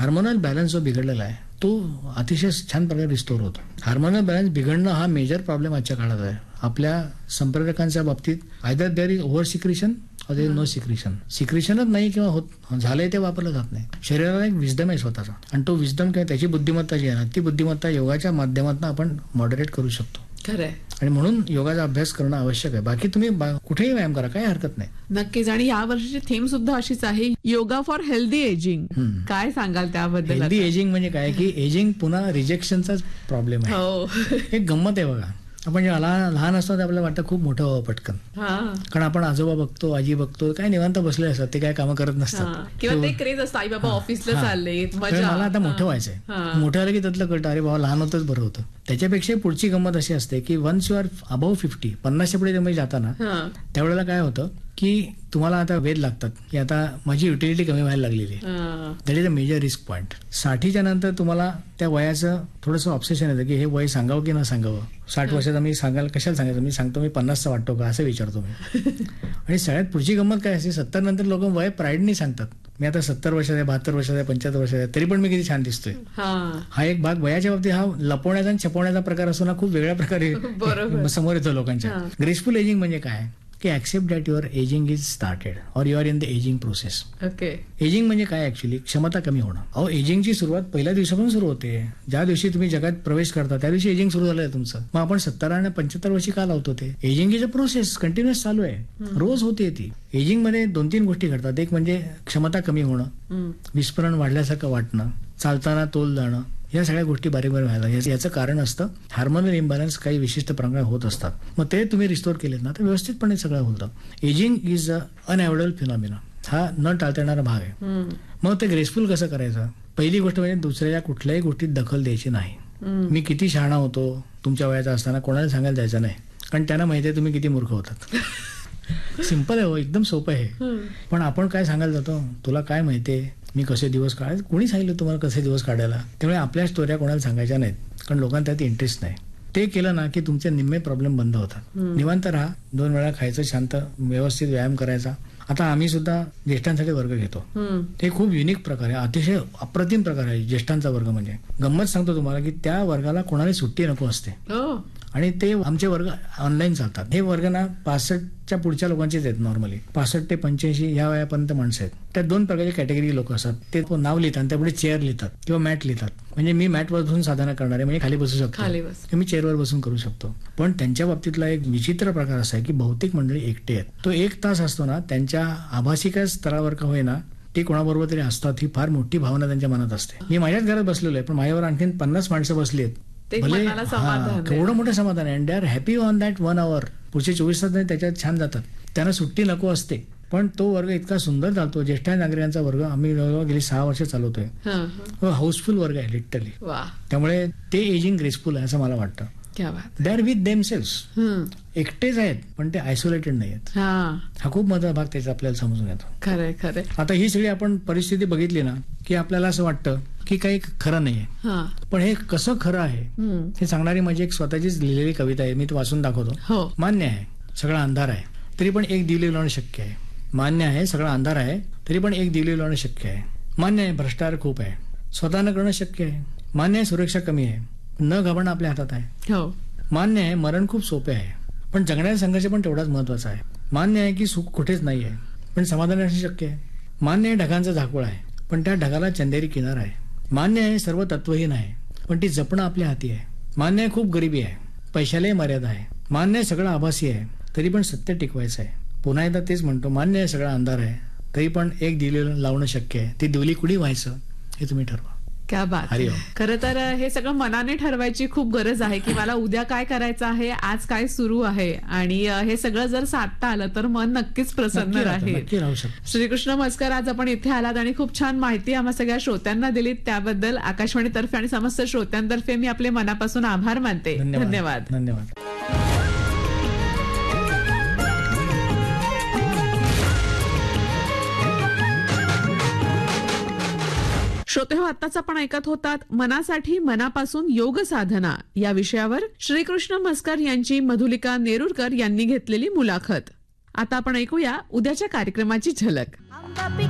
Hormonal balance जो बिघडलेला आहे तो अतिशय छान प्रकारे रिस्टोर होतो. हार्मोनल बॅलन्स बिघडणं हा मेजर प्रॉब्लेम आजच्या काळात आहे आपल्या संप्रेरकांच्या बाबतीत. Either there is over secretion और देअर इज नो सिक्रिशन. सिक्रिशनच नाही किंवा होत झालंय ते वापरलं जात नाही. शरीराला एक विजडम आहे स्वतःचा, आणि तो विजडम काय त्याची बुद्धिमत्ता जी आहे ना, ती बुद्धिमत्ता योगाच्या माध्यमातून आपण मॉडरेट करू शकतो. खरंय. आणि म्हणून योगाचा अभ्यास करणं आवश्यक आहे. बाकी तुम्ही कुठेही व्यायाम करा, काही हरकत नाही. नक्कीच. आणि या वर्षीची थीम सुद्धा अशीच आहे, योगा फॉर हेल्दी एजिंग. काय सांगाल त्याबद्दल? हेल्दी एजिंग म्हणजे काय की एजिंग पुन्हा रिजेक्शनचाच प्रॉब्लेम आहे. हो. एक गंमत आहे बघा, आपण जेव्हा लहान असतो तर आपल्याला वाटतं खूप मोठं व्हावं पटकन. कारण आपण आजोबा बघतो, आजी बघतो, काय निवांत बसले असतात, ते काय कामं करत नसतात. किंवा ते क्रेज असतं, आई बाबा ऑफिसला चालले, मला आता मोठं व्हायचंय. मोठं आलं की त्यातलं कळतं, अरे बाबा लहान होतच बरं होतं. त्याच्यापेक्षा पुढची गंमत अशी असते की वन्स यू आर अबव्ह 50, 50च्या पुढे तुम्ही जाताना त्यावेळेला काय होतं की तुम्हाला आता वेध लागतात की आता माझी युटिलिटी कमी व्हायला लागलेली आहे. That is a major risk point. 60च्या नंतर तुम्हाला त्या वयाचं थोडंसं ऑब्सेशन येतं की हे वय सांगावं की न सांगावं. 60 वर्षाचा मी सांगायला कशाला सांगायचं, मी सांगतो मी 50चा वाटतो का असं विचारतो मी. आणि सगळ्यात पुढची गंमत काय असते, 70 नंतर लोक वय प्राईडनी सांगतात, मी आता 70 वर्षाचा आहे, 72 वर्षाचा आहे, 75 वर्षाचा आहे, तरी पण मी किती छान दिसतोय. हा एक भाग वयाच्या बाबतीत हा लपवण्याचा आणि छपवण्याचा प्रकार असून हा खूप वेगळ्या प्रकारे समोर येतो लोकांच्या. ग्रेसफुल एजिंग म्हणजे काय की accept that your ageing is started और you are in the ageing process. Okay. Ageing म्हणजे काय ऍक्च्युली क्षमता कमी होणं. अहो एजिंगची सुरुवात पहिल्या दिवसापासून सुरू होते. ज्या दिवशी तुम्ही जगात प्रवेश करता त्या दिवशी एजिंग सुरू झालंय तुमचं. मग आपण 70 आणि 75 वर्षी का लावतो ते? Ageing is a process, continuous चालू आहे, रोज होते ती. एजिंग मध्ये 2-3 गोष्टी घडतात. एक म्हणजे क्षमता कमी होणं, विस्फोरण वाढल्यासारखं वाटणं, चालताना तोल जाणं, या सगळ्या गोष्टी बारीक बारीक व्हायला. याचं कारण असतं हार्मोनल इम्बॅलन्स काही विशिष्ट प्रमाणात होत असतात. मग ते तुम्ही रिस्टोर केलेत ना तर व्यवस्थितपणे सगळं होतं. Ageing is a अनएव्हॉइडेबल phenomena. हा न टाळता येणारा भाग आहे. मग ते ग्रेसफुल कसं करायचं? पहिली गोष्ट म्हणजे दुसऱ्या कुठल्याही गोष्टीत दखल द्यायची नाही. मी किती शहाणा होतो तुमच्या वयाचा असताना कोणाला सांगायला जायचं नाही, कारण त्यांना माहिती आहे तुम्ही किती मूर्ख होतात. सिंपल आहे हो, एकदम सोपं आहे. पण आपण काय सांगायला जातो, तुला काय माहितीये मी कसे दिवस काढायचे, कोणी सांगितलं तुम्हाला कसे दिवस काढायला? त्यामुळे आपल्या स्टोऱ्या कोणाला सांगायच्या नाहीत, कारण लोकांना त्यात इंटरेस्ट नाही. ते केलं ना की तुमचे निम्मे प्रॉब्लेम बंद होतात. निवांत राहा, 2 वेळा खायचं, शांत व्यवस्थित व्यायाम करायचा. आता आम्ही सुद्धा ज्येष्ठांसाठी वर्ग घेतो. ते खूप युनिक प्रकार आहे, अतिशय अप्रतिम प्रकार आहे ज्येष्ठांचा वर्ग. म्हणजे गंमत सांगतो तुम्हाला की त्या वर्गाला कोणाला सुट्टी नको असते. आणि ते आमचे वर्ग ऑनलाईन चालतात. हे वर्ग ना 65च्या पुढच्या लोकांचेच आहेत. नॉर्मली 65 ते 85 या वयापर्यंत माणसं आहेत. त्या 2 प्रकारची कॅटेगरी लोक असतात. ते नाव लिहितात, त्यापुढे चेअर लिहितात किंवा मॅट लिहितात. म्हणजे मी मॅटवर बसून साधना करणारे, म्हणजे खाली बसू शकतो, मी चेअरवर बसून करू शकतो. पण त्यांच्या बाबतीतला एक विचित्र प्रकार असा आहे की बहुतेक मंडळी एकटे आहेत. तो 1 तास असतो ना, त्यांच्या आभासिक स्तरावर का होईना ते कोणाबरोबर तरी असतात, ही फार मोठी भावना त्यांच्या मनात असते. मी माझ्याच घरात बसलेलो आहे, पण माझ्यावर आणखीन 50 माणसं बसली आहेत. केवढं मोठं समाधान आहे. And they are happy on that 1 hour. पुढचे 24 तास त्याच्यात छान जातात. त्यांना सुट्टी नको असते. पण तो वर्ग इतका सुंदर चालतो. ज्येष्ठ नागरिकांचा वर्ग आम्ही गेली 6 वर्ष चालवतोय. हाऊसफुल वर्ग आहे लिटरली. त्यामुळे ते एजिंग ग्रेसफुल आहे असं मला वाटतं. They are with themselves. एकटेच आहेत पण ते आयसोलेटेड नाही आहेत. हा खूप महत्वाचा भाग त्याचा आपल्याला समजून येतो. खरंय खरंय. आता ही सगळी आपण परिस्थिती बघितली ना की आपल्याला असं वाटतं की काही खरं नाहीये. पण हे कसं खरं आहे हे सांगणारी माझी एक स्वतःचीच लिहिलेली कविता आहे. मी तो वाचून दाखवतो. मान्य आहे सगळा अंधार आहे तरी पण एक दिवली लावणं शक्य आहे. मान्य आहे सगळा अंधार आहे तरी पण एक दिवली लावणं शक्य आहे. मान्य आहे भ्रष्टाचार खूप आहे, स्वतःनं करणं शक्य आहे. मान्य आहे सुरक्षा कमी आहे, न घाबरणं आपल्या हातात आहे. मान्य आहे मरण खूप सोपे आहे, पण जगण्याचा संघर्ष पण तेवढाच महत्वाचा आहे. मान्य आहे की सुख कुठेच नाही आहे, पण समाधान असणे शक्य आहे. मान्य आहे ढगांचा झाकोळ आहे, पण त्या ढगाला चंदेरी किनार आहे. मान्य आहे सर्व तत्वहीन आहे, पण ती जपणं आपल्या हाती आहे. मान्य आहे खूप गरिबी आहे, पैशालाही मर्यादा आहे. मान्य आहे सगळं आभासी आहे, तरी पण सत्य टिकवायचं आहे. पुन्हा एकदा तेच म्हणतो, मान्य आहे सगळा अंधार आहे तरी पण एक दिवली लावणं शक्य आहे. ती दिवली कुणी व्हायचं हे तुम्ही ठरवा. क्या बात. खरं तर हे सगळं मनाने ठरवायची खूप गरज आहे की मला उद्या काय करायचं आहे, आज काय सुरू आहे, आणि हे सगळं जर साधता आलं तर मन नक्कीच प्रसन्न राहील. श्रीकृष्ण मस्कर, आज आपण इथे आलात आणि खूप छान माहिती आम्हा सगळ्या श्रोत्यांना दिलीत. त्याबद्दल आकाशवाणीतर्फे आणि समस्त श्रोत्यांतर्फे मी आपले मनापासून आभार मानते. धन्यवाद. धन्यवाद. श्रोते हो, आत्ताच आपण ऐकत होतात मनासाठी मनापासून योग साधना या विषयावर श्रीकृष्ण मस्कर यांची मधुलिका नेरुरकर यांनी घेतलेली मुलाखत. आता आपण ऐकूया उद्याच्या कार्यक्रमाची झलक.